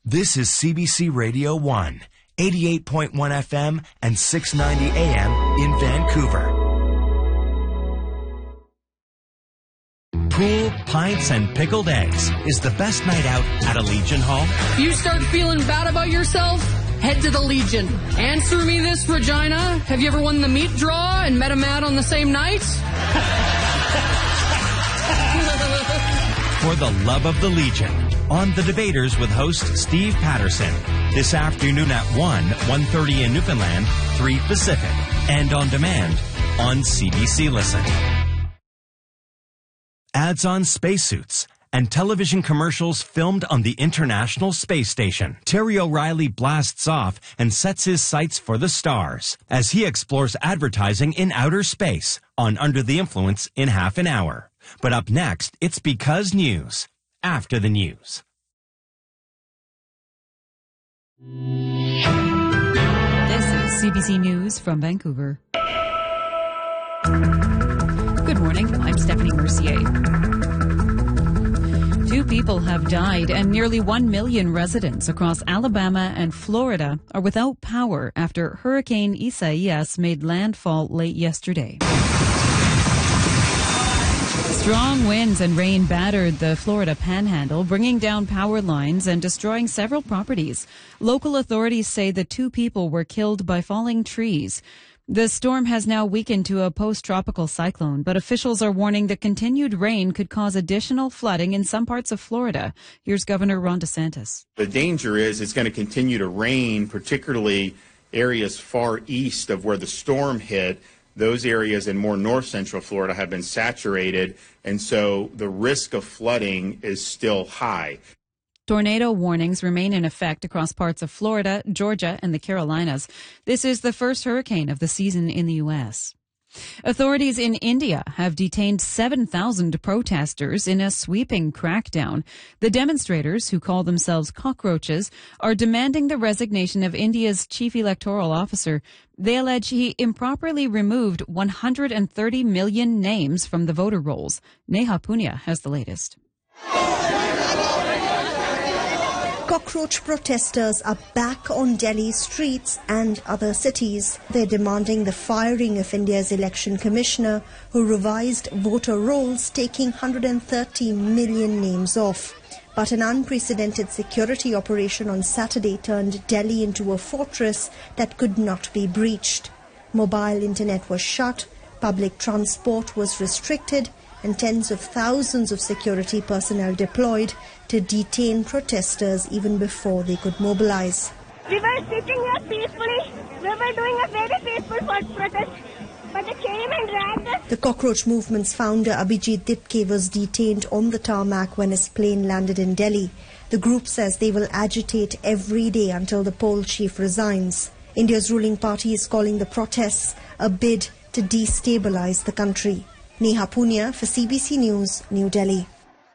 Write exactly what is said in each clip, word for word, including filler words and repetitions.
This is C B C Radio one, eighty-eight point one F M and six ninety A M in Vancouver. Pool, pints, and pickled eggs is the best night out at a Legion Hall. If you start feeling bad about yourself, head to the Legion. Answer me this, Regina. Have you ever won the meat draw and met a man on the same night? For the love of the Legion, on The Debaters with host Steve Patterson. This afternoon at one, one thirty in Newfoundland, three Pacific. And on demand on C B C Listen. Ads on spacesuits and television commercials filmed on the International Space Station. Terry O'Reilly blasts off and sets his sights for the stars as he explores advertising in outer space on Under the Influence in half an hour. But up next, it's Because News, after the news. This is C B C News from Vancouver. Good morning, I'm Stephanie Mercier. Two people have died and nearly one million residents across Alabama and Florida are without power after Hurricane Isaias made landfall late yesterday. Strong winds and rain battered the Florida Panhandle, bringing down power lines and destroying several properties. Local authorities say the two people were killed by falling trees. The storm has now weakened to a post-tropical cyclone, but officials are warning that continued rain could cause additional flooding in some parts of Florida. Here's Governor Ron DeSantis. The danger is it's going to continue to rain, particularly areas far east of where the storm hit. Those areas in more north central Florida have been saturated, and so the risk of flooding is still high. Tornado warnings remain in effect across parts of Florida, Georgia, and the Carolinas. This is the first hurricane of the season in the U S. Authorities in India have detained seven thousand protesters in a sweeping crackdown. The demonstrators, who call themselves cockroaches, are demanding the resignation of India's chief electoral officer. They allege he improperly removed one hundred thirty million names from the voter rolls. Neha Punya has the latest. Cockroach protesters are back on Delhi streets and other cities. They're demanding the firing of India's election commissioner, who revised voter rolls, taking one hundred thirty million names off. But an unprecedented security operation on Saturday turned Delhi into a fortress that could not be breached. Mobile internet was shut, public transport was restricted, and tens of thousands of security personnel deployed to detain protesters even before they could mobilize. We were sitting here peacefully. We were doing a very peaceful protest, but they came and dragged us. The cockroach movement's founder Abhijit Dipke was detained on the tarmac when his plane landed in Delhi. The group says they will agitate every day until the poll chief resigns. India's ruling party is calling the protests a bid to destabilize the country. Neha Punya for C B C News, New Delhi.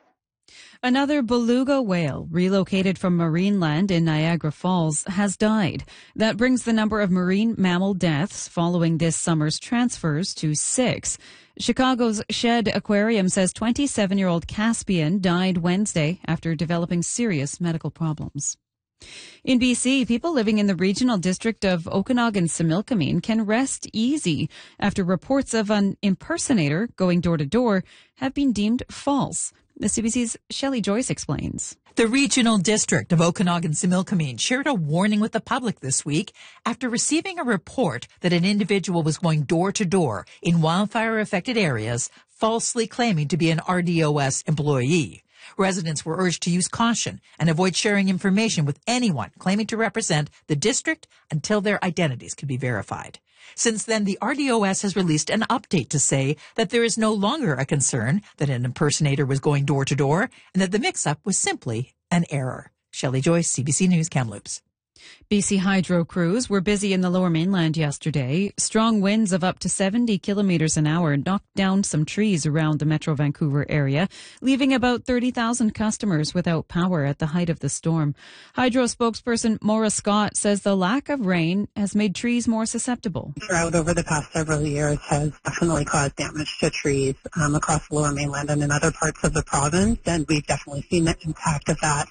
Another beluga whale relocated from Marineland in Niagara Falls has died. That brings the number of marine mammal deaths following this summer's transfers to six. Chicago's Shed Aquarium says twenty-seven-year-old Caspian died Wednesday after developing serious medical problems. In B C, people living in the regional district of Okanagan-Similkameen can rest easy after reports of an impersonator going door to door have been deemed false. The C B C's Shelley Joyce explains. The regional district of Okanagan-Similkameen shared a warning with the public this week after receiving a report that an individual was going door to door in wildfire-affected areas, falsely claiming to be an R D O S employee. Residents were urged to use caution and avoid sharing information with anyone claiming to represent the district until their identities can be verified. Since then, the R D O S has released an update to say that there is no longer a concern that an impersonator was going door to door and that the mix-up was simply an error. Shelley Joyce, C B C News, Kamloops. B C Hydro crews were busy in the Lower Mainland yesterday. Strong winds of up to seventy kilometers an hour knocked down some trees around the Metro Vancouver area, leaving about thirty thousand customers without power at the height of the storm. Hydro spokesperson Maura Scott says the lack of rain has made trees more susceptible. Drought over the past several years has definitely caused damage to trees um, across the Lower Mainland and in other parts of the province, and we've definitely seen the impact of that